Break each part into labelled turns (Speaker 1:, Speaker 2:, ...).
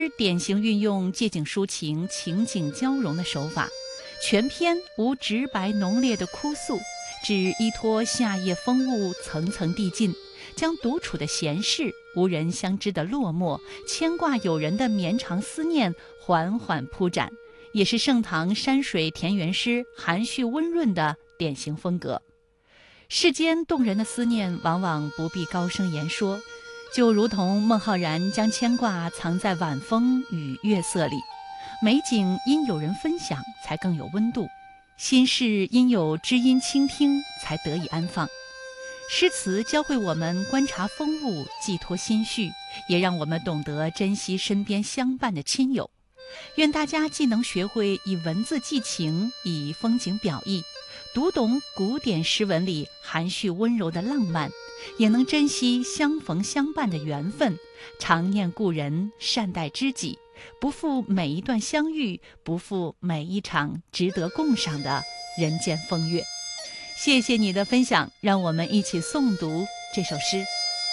Speaker 1: 典型运用借景抒情、情景交融的手法，全篇无直白浓烈的哭诉，只依托夏夜风物层层递进，将独处的闲适、无人相知的落寞、牵挂友人的绵长思念缓缓铺展，也是盛唐山水田园诗含蓄温润的典型风格。世间动人的思念往往不必高声言说，就如同孟浩然将牵挂藏在晚风与月色里，美景因有人分享才更有温度，心事因有知音倾听才得以安放。诗词教会我们观察风物，寄托心绪，也让我们懂得珍惜身边相伴的亲友。愿大家既能学会以文字寄情，以风景表意，读懂古典诗文里含蓄温柔的浪漫，也能珍惜相逢相伴的缘分，常念故人，善待知己，不负每一段相遇，不负每一场值得共赏的人间风月。谢谢你的分享，让我们一起诵读这首诗。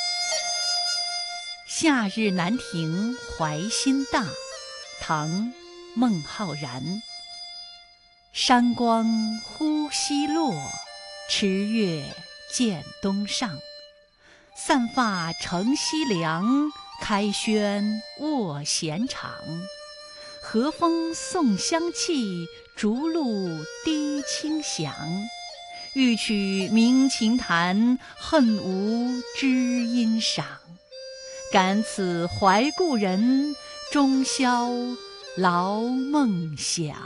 Speaker 1: 夏日南亭怀心大，唐·孟浩然。山光忽西落，池月渐东上。散发乘西凉，开轩卧闲场。和风送香气，竹露滴清响。欲取鸣琴弹，恨无知音赏。感此怀故人，终宵劳梦想。